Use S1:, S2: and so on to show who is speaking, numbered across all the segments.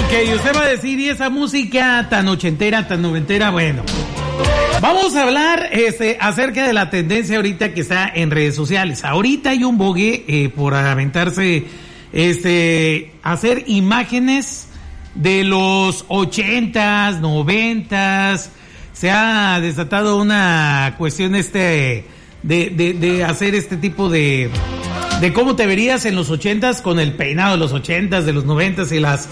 S1: Ok, usted va a decir, ¿y esa música tan ochentera, tan noventera? Bueno, vamos a hablar acerca de la tendencia ahorita que está en redes sociales. Ahorita hay un bogue por aventarse, hacer imágenes de los 80s, 90s. Se ha desatado una cuestión de hacer este tipo de cómo te verías en los 80s con el peinado de los 80s, de los 90s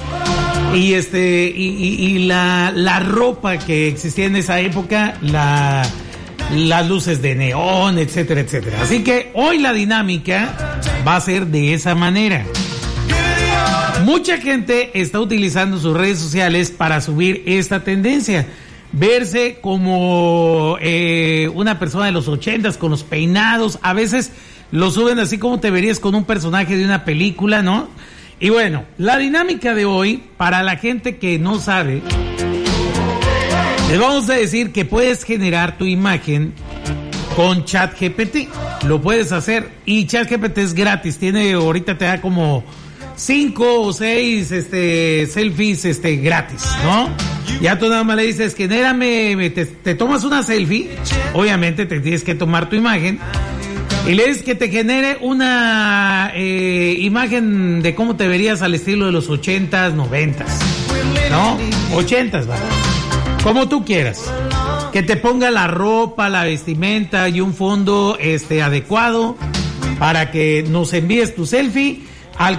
S1: y la ropa que existía en esa época, las luces de neón, etcétera, etcétera. Así que hoy la dinámica va a ser de esa manera. Mucha gente está utilizando sus redes sociales para subir esta tendencia. Verse como una persona de los 80s con los peinados. A veces lo suben así como te verías con un personaje de una película, ¿no? Y bueno, la dinámica de hoy, para la gente que no sabe, les vamos a decir que puedes generar tu imagen con ChatGPT. Lo puedes hacer y ChatGPT es gratis. Ahorita te da como 5 o 6 selfies gratis, ¿no? Ya tú nada más le dices, genérame, te tomas una selfie, obviamente te tienes que tomar tu imagen, y le dices que te genere una imagen de cómo te verías al estilo de los 80s, 90s, ¿no? 80s, ¿vale? Como tú quieras. Que te ponga la ropa, la vestimenta y un fondo adecuado para que nos envíes tu selfie al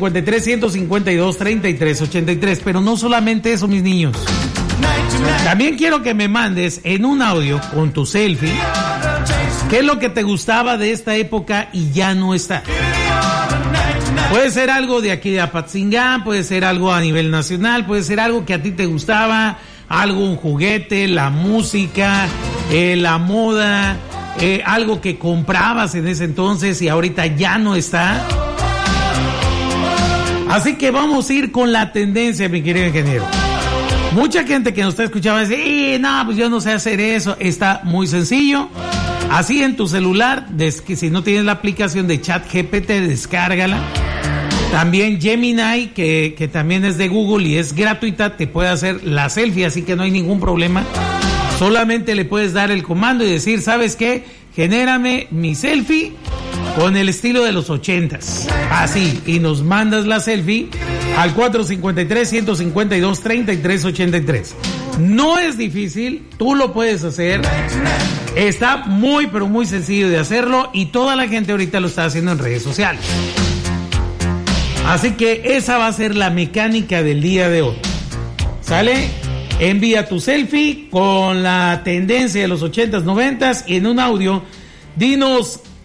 S1: 453-152-3383. Pero no solamente eso, mis niños. También quiero que me mandes en un audio con tu selfie qué es lo que te gustaba de esta época y ya no está. Puede ser algo de aquí de Apatzingán, puede ser algo a nivel nacional, puede ser algo que a ti te gustaba, algo, un juguete, la música, la moda, algo que comprabas en ese entonces y ahorita ya no está. Así que vamos a ir con la tendencia, mi querido ingeniero. Mucha gente que nos está escuchando dice, no, pues yo no sé hacer eso. Está muy sencillo. Así en tu celular, que si no tienes la aplicación de ChatGPT, descárgala. También Gemini, que también es de Google y es gratuita, te puede hacer la selfie, así que no hay ningún problema. Solamente le puedes dar el comando y decir, ¿sabes qué? Genérame mi selfie con el estilo de los 80s. Así, y nos mandas la selfie al 453-152-3383. No es difícil, tú lo puedes hacer. Está muy, pero muy sencillo de hacerlo y toda la gente ahorita lo está haciendo en redes sociales. Así que esa va a ser la mecánica del día de hoy. ¿Sale? Envía tu selfie con la tendencia de los 80s, 90s y en un audio dinos